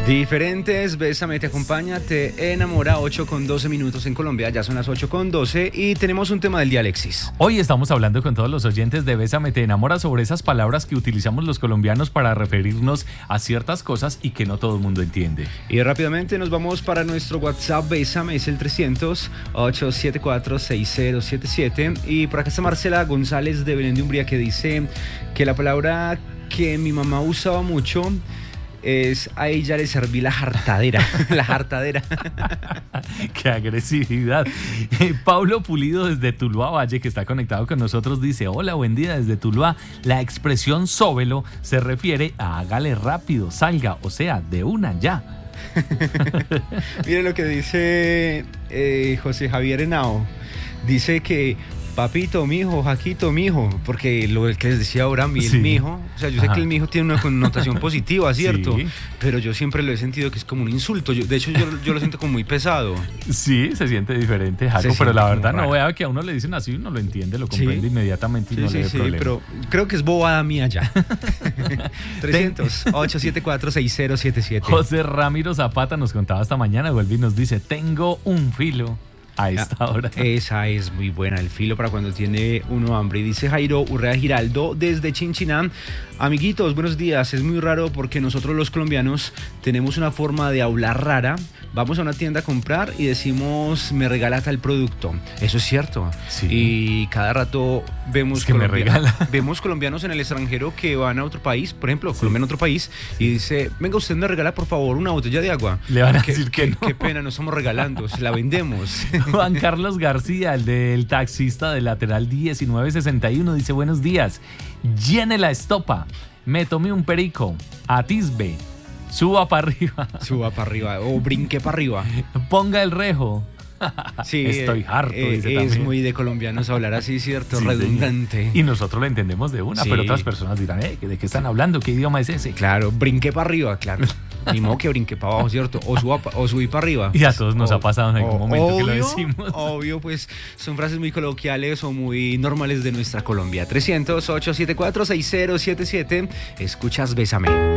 Diferentes, Bésame te acompaña, te enamora, 8:12 en Colombia, ya son las 8:12 y tenemos un tema del día, Alexis. Hoy estamos hablando con todos los oyentes de Bésame te enamora sobre esas palabras que utilizamos los colombianos para referirnos a ciertas cosas y que no todo el mundo entiende. Y rápidamente nos vamos para nuestro WhatsApp, Bésame, es el 300-874-6077 y por acá está Marcela González de Belén de Umbría que dice que la palabra que mi mamá usaba mucho es a ella le serví la jartadera, la jartadera. ¡Qué agresividad! Pablo Pulido desde Tuluá Valle, que está conectado con nosotros, dice: hola, buen día desde Tuluá. La expresión sóbelo se refiere a hágale rápido, salga, o sea, de una ya. Mire lo que dice José Javier Henao. Dice que papito, mijo, Jaquito, mijo, porque lo que les decía ahora, el Sí. mijo, o sea, yo sé que el mijo tiene una connotación positiva, ¿cierto? Sí. Pero yo siempre lo he sentido que es como un insulto. De hecho, yo lo siento como muy pesado. Sí, se siente diferente, Jaco, Se pero siente la como verdad no raro. vea que a uno le dicen así, uno lo entiende, lo Sí. comprende inmediatamente y no le dé problema. pero creo que es bobada mía ya. 300-874-6077. José Ramiro Zapata nos contaba esta mañana, vuelve y nos dice: tengo un filo a esta hora. Esa es muy buena, el filo para cuando tiene uno hambre. Y dice Jairo Urrea Giraldo desde Chinchiná: amiguitos, buenos días. Es muy raro porque nosotros los colombianos tenemos una forma de hablar rara. Vamos a una tienda a comprar y decimos me regala tal producto. Eso es cierto. Sí. Y cada rato vemos, Es que me regala. vemos colombianos en el extranjero que van a otro país, por ejemplo, Colombia en otro país, y dice: venga, usted me regala por favor una botella de agua. Le van a decir que no. Qué pena, no estamos regalando, se la vendemos. Juan Carlos García, el del taxista del lateral 1961, dice: buenos días, llene la estopa, me tomé un perico, atisbe, suba para arriba, Suba para arriba o brinque para arriba. ponga el rejo. Sí, Estoy harto, dice es también. muy de colombianos hablar así, ¿cierto? Sí, redundante. señor. Y nosotros lo entendemos de una, Sí. pero otras personas dirán: ¿de qué están hablando? ¿Qué idioma es ese? Claro, brinque para arriba, claro. Ni modo que brinque para abajo, ¿cierto? O subí para arriba. Y a todos nos ha pasado en algún momento que lo obvio, decimos. Obvio, pues son frases muy coloquiales o muy normales de nuestra Colombia. 300-874-6077. Escuchas Bésame.